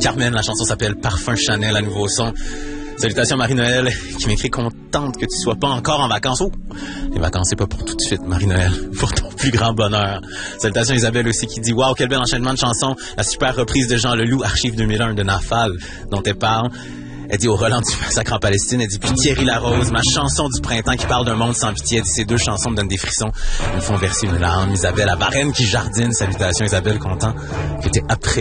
Carmen, la chanson s'appelle Parfum Chanel, à nouveau son. Salutations Marie-Noël, qui m'écrit contente que tu sois pas encore en vacances. Oh, les vacances, c'est pas pour tout de suite, Marie-Noël, pour ton plus grand bonheur. Salutations Isabelle aussi, qui dit « Wow, quel bel enchaînement de chansons, la super reprise de Jean Leloup, Archive 2001 de Nafal, dont elle parle. » Elle dit au Roland du massacre en Palestine, elle dit puis Thierry Larose, ma chanson du printemps qui parle d'un monde sans pitié. Elle dit ces deux chansons me donnent des frissons, ils me font verser une larme. Isabelle à Varennes qui jardine, salutations Isabelle, content que t'aies apprécié